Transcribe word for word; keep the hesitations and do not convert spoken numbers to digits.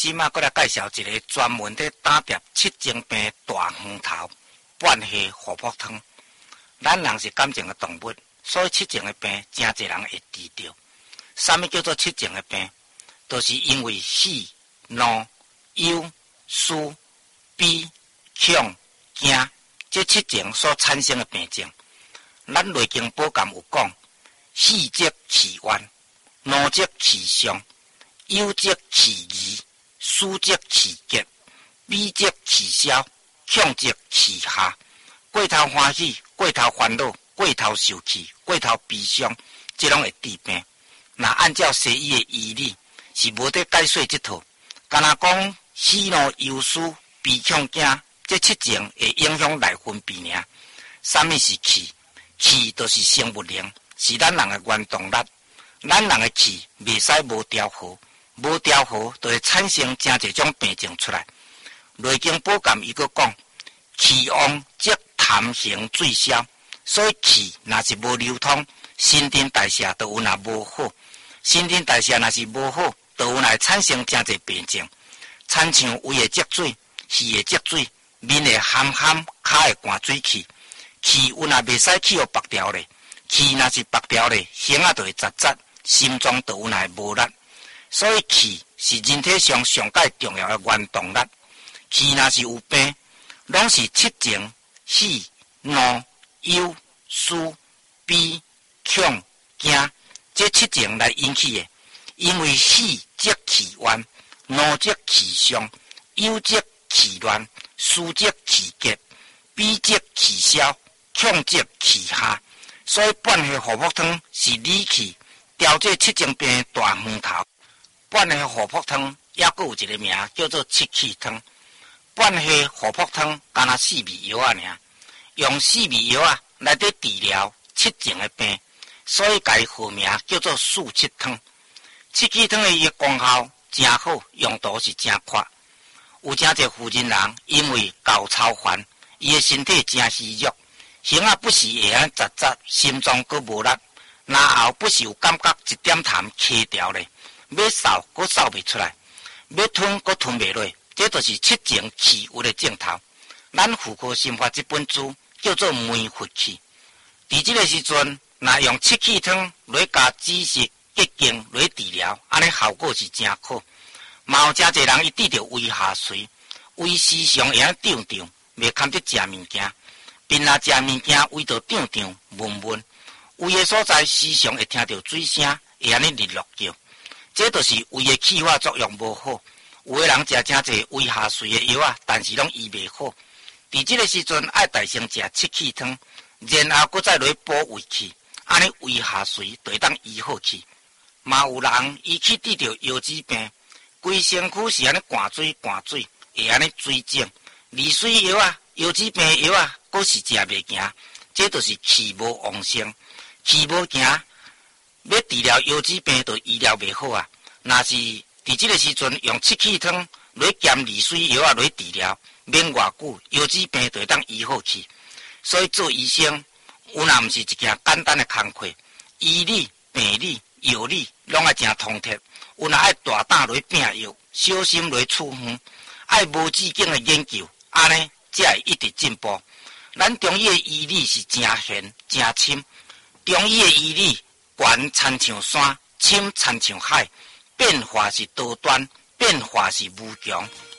即马过来介绍一个专门在打点七情病大黄头半夏虎扑汤。咱人是感情的动物，所以七情的病真侪人会治疗。什么叫做七情的病？都、就是因为喜、怒、忧、思、悲、恐、惊这七情所产生的病症。咱《内经宝鉴》有讲：喜则气怨，怒则气伤，忧则气疑，思则气结，悲则气消，恐则气下。过头欢喜，过头烦恼，过头受气，过头悲伤，这拢会治病。那按照西医的医理，是无得解说这套。敢若讲喜怒忧思悲恐惊这七情会影响内分泌尔。什么是气？气就是生物能，是咱人的原动力。咱人的气袂使无调和，无调和就会产生真侪种病症出来。内经宝鉴伊个讲，气旺则痰行水消，所以气若是无流通，新陈代谢就有若无好。新陈代谢若是无好，就有若产生真侪病症，亲像胃会积水，肺会积水，面会咸咸，脚会寒水气。气有若袂使气互拔掉咧，气若是拔掉咧，形啊就会杂杂，心脏就有若会无力。所以气是人体上上界重要的原动力。气若是有病，拢是七情喜、怒、忧、思、悲、恐、惊这七情来引起的。因为喜则气怨，怒则气伤，忧则气乱，思则气结，悲则气消，恐则气下。所以半夏虎扑汤是理气调这七情病的大黄头。半夏虎扑汤也阁有一个名叫做七气汤。半夏虎扑汤干那四味药啊尔，用四味药啊来得治疗七情的病，所以改号名叫做四七汤。七气汤的伊个功效真好，用途是真快。有真侪妇人人因为高超烦，伊个身体真虚弱，形啊不时会安杂杂，心脏阁无力，然后不时有感觉一点痰起条咧，要扫阁扫袂出来，要吞阁吞袂落，这就是七情气郁的症头。咱妇科心法这本书叫做梅核气。伫这个时阵，若用七气汤来加止泻结晶来治疗，安尼效果是真好。嘛有真侪人伊治着胃下垂，胃时常会安胀胀，袂堪得食物件，并若食物件胃就胀胀闷闷，胃的所在时常会听到水声，会安尼日落叫，这就是胃的气化作用无好。有的人食真侪胃下垂的药啊，但是拢医袂好。伫这个时阵爱大先食七气汤，然后搁再来补胃气，安尼胃下垂就会当医好去。嘛有人伊去治着腰子病，规身躯是安尼寒水寒水，会安尼水肿。利水药啊，腰子病药啊，阁是食袂行，这就是气无旺盛，气无行，要治疗腰子病就医疗袂好啊。若是伫这个时阵用七气汤来兼利水药啊来治疗，免偌久腰子病就会当医好去。所以做医生有若毋是一件简单的工课，医理、病理、药理拢爱真通彻，有若爱大胆来拼药，小心来处方，爱无止境的研究，安尼才会一直进步。咱中医的医理是真玄真深，中医的医理悬参像山，深参像海，变化是多端，变化是无穷。